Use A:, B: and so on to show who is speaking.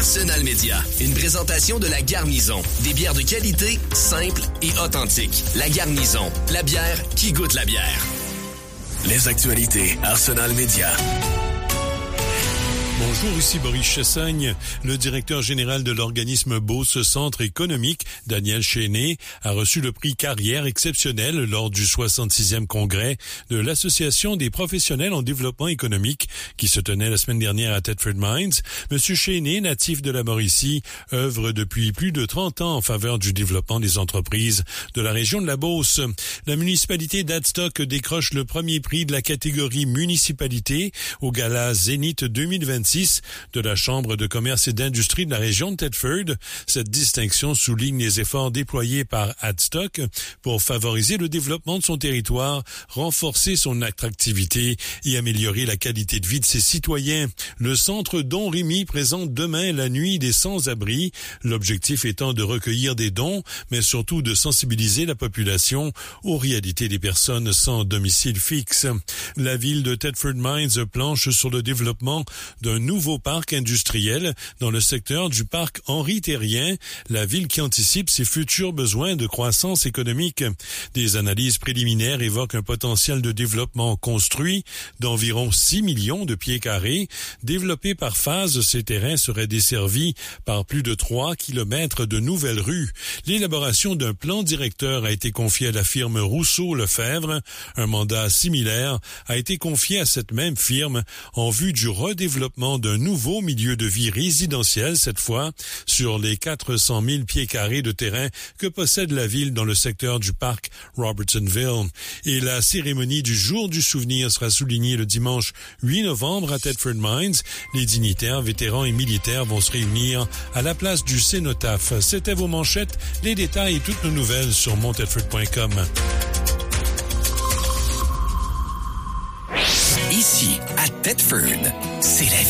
A: Arsenal Média, une présentation de La Garnison. Des bières de qualité, simples et authentiques. La Garnison, la bière qui goûte la bière. Les actualités Arsenal Média.
B: Bonjour, ici Boris Chassagne. Le directeur général de l'organisme Beauce Centre économique, Daniel Chéné, a reçu le prix Carrière exceptionnelle lors du 66e congrès de l'Association des professionnels en développement économique qui se tenait la semaine dernière à Thetford Mines. Monsieur Chéné, natif de la Mauricie, œuvre depuis plus de 30 ans en faveur du développement des entreprises de la région de la Beauce. La municipalité d'Adstock décroche le premier prix de la catégorie municipalité au gala Zénith 2026 de la Chambre de commerce et d'industrie de la région de Thetford. Cette distinction souligne les efforts déployés par Adstock pour favoriser le développement de son territoire, renforcer son attractivité et améliorer la qualité de vie de ses citoyens. Le centre Don Rémy présente demain la nuit des sans-abri, l'objectif étant de recueillir des dons, mais surtout de sensibiliser la population aux réalités des personnes sans domicile fixe. La ville de Thetford Mines planche sur le développement d'un nouveau parc industriel dans le secteur du parc Henri-Terrien, la ville qui anticipe ses futurs besoins de croissance économique. Des analyses préliminaires évoquent un potentiel de développement construit d'environ 6 millions de pieds carrés. Développés par phase, ces terrains seraient desservis par plus de 3 kilomètres de nouvelles rues. L'élaboration d'un plan directeur a été confiée à la firme Rousseau-Lefebvre. Un mandat similaire a été confié à cette même firme en vue du redéveloppement d'un nouveau milieu de vie résidentiel, cette fois sur les 400 000 pieds carrés de terrain que possède la ville dans le secteur du parc Robertsonville. Et la cérémonie du jour du souvenir sera soulignée le dimanche 8 novembre à Thetford Mines. Les dignitaires, vétérans et militaires vont se réunir à la place du cénotaphe. C'était vos manchettes, les détails et toutes nos nouvelles sur montedford.com.
A: Ici, à Thetford, c'est la